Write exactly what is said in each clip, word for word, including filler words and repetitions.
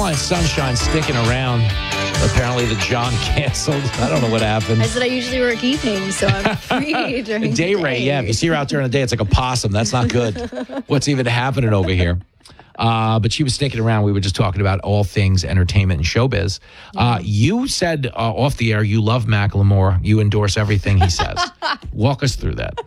Caroline Sunshine sticking around. Apparently the John canceled. I don't know what happened. I said I usually work evenings, so I'm free during the day. Day rate, yeah. If you see her out during the day, it's like a possum. That's not good. What's even happening over here? Uh, but she was sticking around. We were just talking about all things entertainment and showbiz. Uh, you said uh, off the air you love Macklemore. You endorse everything he says. Walk us through that.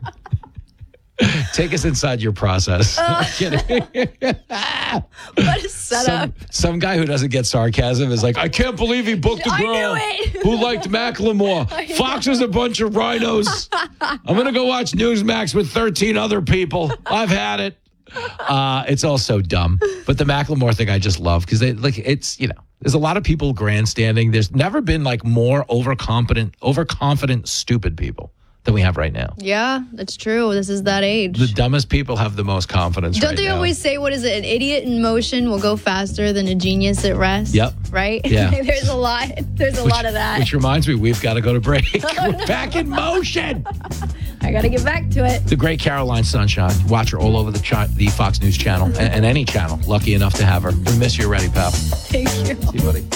Take us inside your process. Uh, I'm kidding. What a setup. Some, some guy who doesn't get sarcasm is like, I can't believe he booked a girl who liked Macklemore. Fox is a bunch of rhinos. I'm going to go watch Newsmax with thirteen other people. I've had it. Uh, it's all so dumb. But the Macklemore thing I just love because they like it's, you know, there's a lot of people grandstanding. There's never been like more overconfident, overconfident, stupid people than we have right now. Yeah, that's true. This is that age. The dumbest people have the most confidence. Don't right they now. always say, what is it? An idiot in motion will go faster than a genius at rest? Yep. Right? Yeah. There's a lot. There's a which, lot of that. Which reminds me, we've got to go to break. We're back in motion. I got to get back to it. The great Caroline Sunshine. Watch her all over the chi- the Fox News channel and, and any channel. Lucky enough to have her. We miss you already, pal. Thank you. See you, buddy.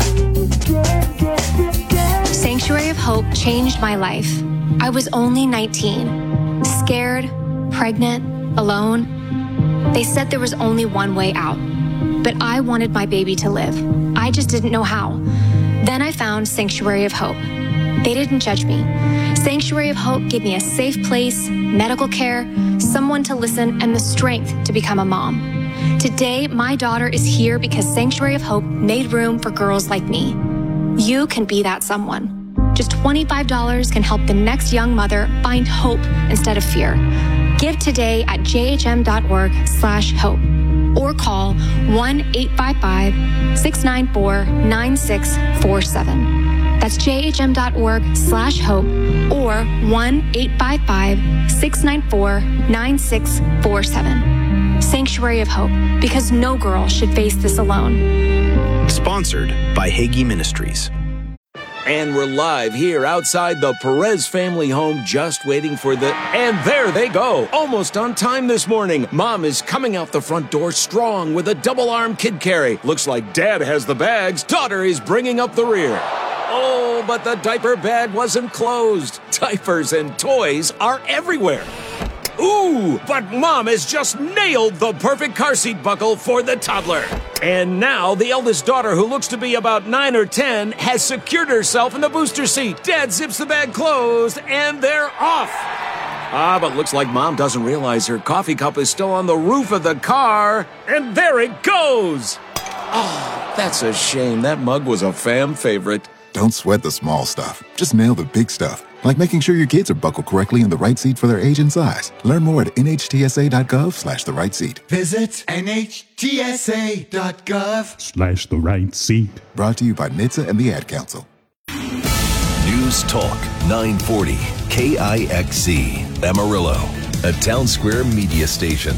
Sanctuary of Hope changed my life. I was only nineteen, scared, pregnant, alone. They said there was only one way out, but I wanted my baby to live. I just didn't know how. Then I found Sanctuary of Hope. They didn't judge me. Sanctuary of Hope gave me a safe place, medical care, someone to listen, and the strength to become a mom. Today, my daughter is here because Sanctuary of Hope made room for girls like me. You can be that someone. Just twenty-five dollars can help the next young mother find hope instead of fear. Give today at jhm.org slash hope or call one eight five five, six nine four, nine six four seven. That's jhm.org slash hope or one eight five five, six nine four, nine six four seven. Sanctuary of Hope, because no girl should face this alone. Sponsored by Hagee Ministries. And we're live here outside the Perez family home, just waiting for the... And there they go, almost on time this morning. Mom is coming out the front door strong with a double-arm kid carry. Looks like Dad has the bags. Daughter is bringing up the rear. Oh, but the diaper bag wasn't closed. Diapers and toys are everywhere. Ooh, but Mom has just nailed the perfect car seat buckle for the toddler. And now the eldest daughter, who looks to be about nine or ten, has secured herself in the booster seat. Dad zips the bag closed, and they're off. Ah, but looks like Mom doesn't realize her coffee cup is still on the roof of the car. And there it goes. Oh, that's a shame. That mug was a fam favorite. Don't sweat the small stuff. Just nail the big stuff. Like making sure your kids are buckled correctly in the right seat for their age and size. Learn more at nhtsa.gov slash the right seat. Visit nhtsa.gov slash the right seat. Brought to you by N H T S A and the Ad Council. News Talk nine forty K I X C Amarillo, a Town Square media station.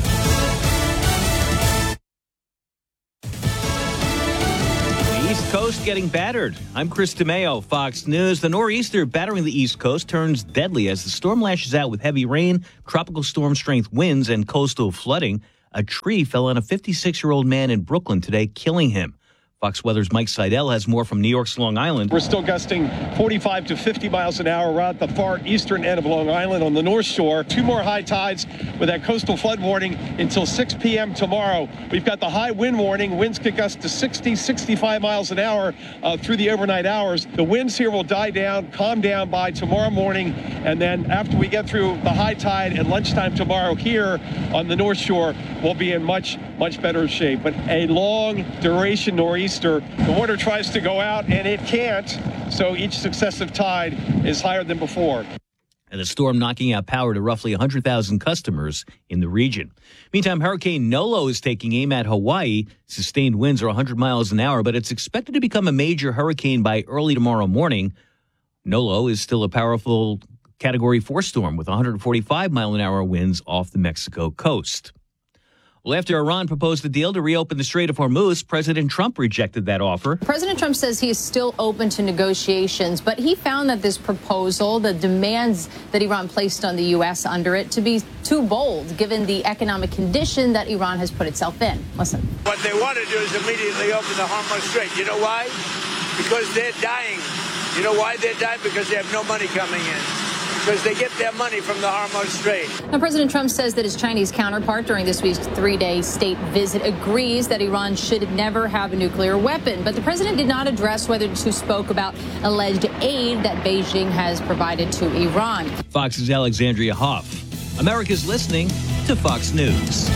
Coast getting battered. I'm Chris DeMeo, Fox News. The nor'easter battering the East Coast turns deadly as the storm lashes out with heavy rain, tropical storm strength winds, and coastal flooding. A tree fell on a fifty-six-year-old man in Brooklyn today, killing him. Fox Weather's Mike Seidel has more from New York's Long Island. We're still gusting forty-five to fifty miles an hour around the far eastern end of Long Island on the North Shore. Two more high tides with that coastal flood warning until six p.m. tomorrow. We've got the high wind warning. Winds could gust to sixty, sixty-five miles an hour uh, through the overnight hours. The winds here will die down, calm down by tomorrow morning. And then after we get through the high tide at lunchtime tomorrow here on the North Shore, we'll be in much, much better shape. But a long duration nor'easter. The water tries to go out, and it can't, so each successive tide is higher than before. And the storm knocking out power to roughly one hundred thousand customers in the region. Meantime, Hurricane Nolo is taking aim at Hawaii. Sustained winds are one hundred miles an hour, but it's expected to become a major hurricane by early tomorrow morning. Nolo is still a powerful Category four storm with one hundred forty-five mile an hour winds off the Mexico coast. Well, after Iran proposed a deal to reopen the Strait of Hormuz, President Trump rejected that offer. President Trump says he is still open to negotiations, but he found that this proposal, the demands that Iran placed on the U S under it, to be too bold, given the economic condition that Iran has put itself in. Listen. What they want to do is immediately open the Hormuz Strait. You know why? Because they're dying. You know why they're dying? Because they have no money coming in. Because they get their money from the Hormuz Strait. Now, President Trump says that his Chinese counterpart during this week's three-day state visit agrees that Iran should never have a nuclear weapon. But the president did not address whether the two spoke about alleged aid that Beijing has provided to Iran. Fox's Alexandria Hoff. America's listening to Fox News.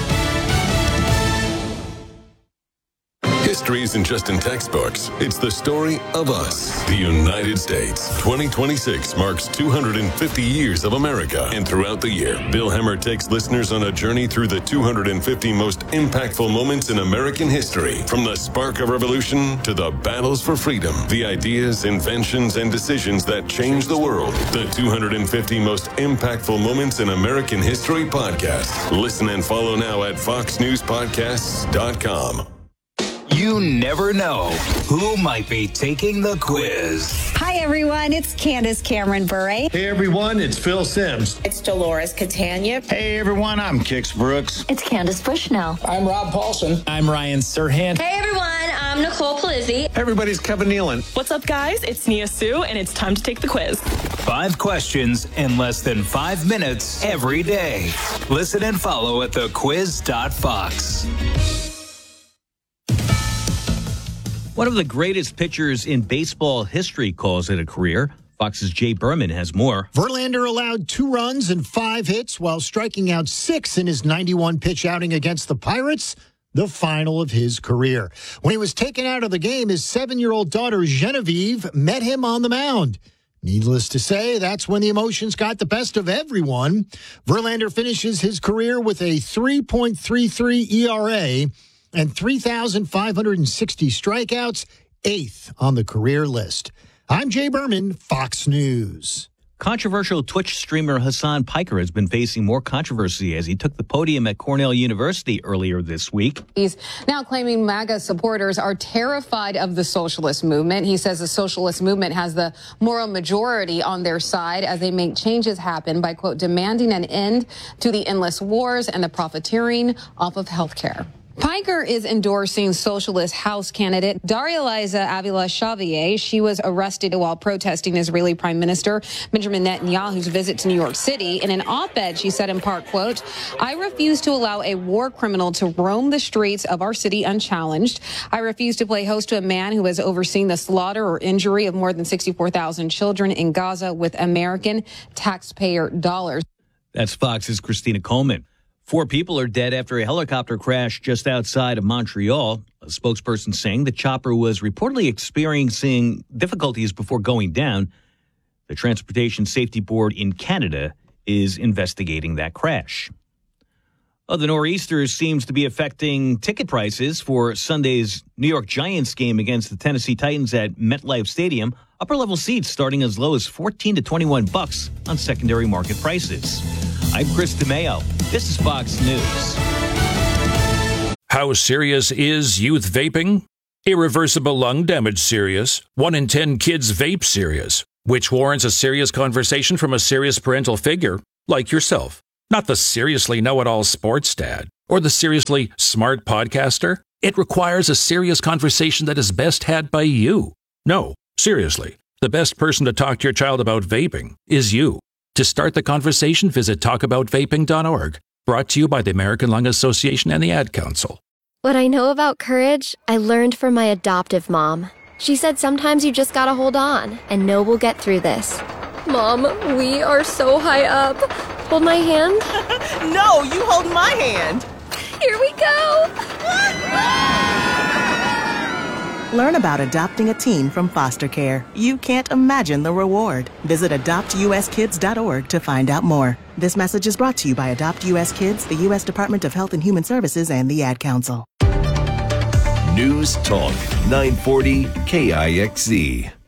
History isn't just in textbooks. It's the story of us, the United States. twenty twenty-six marks two hundred fifty years of America. And throughout the year, Bill Hemmer takes listeners on a journey through the two hundred fifty most impactful moments in American history. From the spark of revolution to the battles for freedom, the ideas, inventions, and decisions that changed the world. The two hundred fifty most impactful moments in American history podcast. Listen and follow now at fox news podcasts dot com. You never know who might be taking the quiz. Hi, everyone. It's Candace Cameron Bure. Hey, everyone. It's Phil Sims. It's Dolores Catania. Hey, everyone. I'm Kix Brooks. It's Candace Bushnell. I'm Rob Paulson. I'm Ryan Serhant. Hey, everyone. I'm Nicole Palizzi. Everybody's Kevin Nealon. What's up, guys? It's Nia Sue, and it's time to take the quiz. Five questions in less than five minutes every day. Listen and follow at the quiz dot fox. One of the greatest pitchers in baseball history calls it a career. Fox's Jay Berman has more. Verlander allowed two runs and five hits while striking out six in his ninety-one pitch outing against the Pirates, the final of his career. When he was taken out of the game, his seven-year-old daughter Genevieve met him on the mound. Needless to say, that's when the emotions got the best of everyone. Verlander finishes his career with a three point three three E R A and three thousand five hundred sixty strikeouts, eighth on the career list. I'm Jay Berman, Fox News. Controversial Twitch streamer Hassan Piker has been facing more controversy as he took the podium at Cornell University earlier this week. He's now claiming MAGA supporters are terrified of the socialist movement. He says the socialist movement has the moral majority on their side as they make changes happen by, quote, demanding an end to the endless wars and the profiteering off of health care. Piker is endorsing socialist House candidate Darya-Liza Avila-Xavier. She was arrested while protesting Israeli Prime Minister Benjamin Netanyahu's visit to New York City. In an op-ed, she said in part, quote, I refuse to allow a war criminal to roam the streets of our city unchallenged. I refuse to play host to a man who has overseen the slaughter or injury of more than sixty-four thousand children in Gaza with American taxpayer dollars. That's Fox's Christina Coleman. Four people are dead after a helicopter crash just outside of Montreal. A spokesperson saying the chopper was reportedly experiencing difficulties before going down. The Transportation Safety Board in Canada is investigating that crash. Oh, the nor'easter seems to be affecting ticket prices for Sunday's New York Giants game against the Tennessee Titans at MetLife Stadium. Upper-level seats starting as low as fourteen to twenty-one bucks on secondary market prices. I'm Chris DeMeo. This is Fox News. How serious is youth vaping? Irreversible lung damage serious. One in ten kids vape serious, which warrants a serious conversation from a serious parental figure like yourself. Not the seriously know-it-all sports dad or the seriously smart podcaster. It requires a serious conversation that is best had by you. No, seriously, the best person to talk to your child about vaping is you. To start the conversation, visit talk about vaping dot org. Brought to you by the American Lung Association and the Ad Council. What I know about courage, I learned from my adoptive mom. She said sometimes you just gotta hold on and know we'll get through this. Mom, we are so high up. Hold my hand. No, you hold my hand. Here we go. Learn about adopting a teen from foster care. You can't imagine the reward. Visit adopt u s kids dot org to find out more. This message is brought to you by Adopt U S Kids, the U S Department of Health and Human Services, and the Ad Council. News Talk nine forty K I X Z.